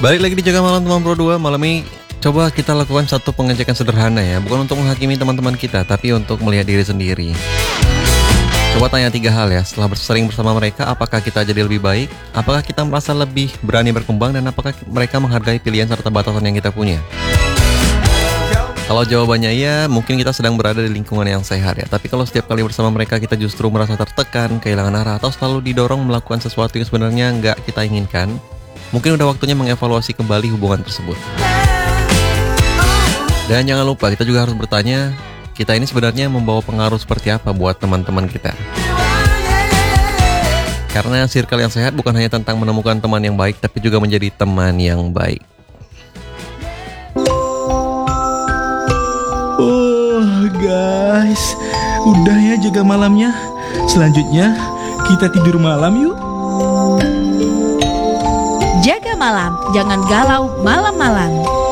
Balik lagi di Jaga Malam Teman Pro 2. Malam ini coba kita lakukan satu pengecekan sederhana ya. Bukan untuk menghakimi teman-teman kita, tapi untuk melihat diri sendiri. Coba tanya 3 hal ya. Setelah bersering bersama mereka, apakah kita jadi lebih baik? Apakah kita merasa lebih berani berkembang? Dan apakah mereka menghargai pilihan serta batasan yang kita punya? Kalau jawabannya iya, mungkin kita sedang berada di lingkungan yang sehat ya. Tapi kalau setiap kali bersama mereka kita justru merasa tertekan, kehilangan arah, atau selalu didorong melakukan sesuatu yang sebenarnya nggak kita inginkan, mungkin udah waktunya mengevaluasi kembali hubungan tersebut. Dan jangan lupa, kita juga harus bertanya, kita ini sebenarnya membawa pengaruh seperti apa buat teman-teman kita. Karena circle yang sehat bukan hanya tentang menemukan teman yang baik, tapi juga menjadi teman yang baik. Oh guys, udah ya jaga malamnya. Selanjutnya kita tidur malam yuk. Jaga malam, jangan galau malam-malam.